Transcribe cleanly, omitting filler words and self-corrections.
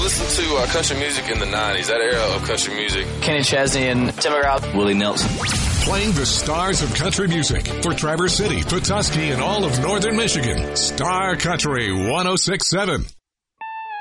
listened to country music in the 90s, that era of country music. Kenny Chesney and Tim McGraw. Willie Nelson. Playing the stars of country music for Traverse City, Petoskey, and all of northern Michigan. Star Country 106.7.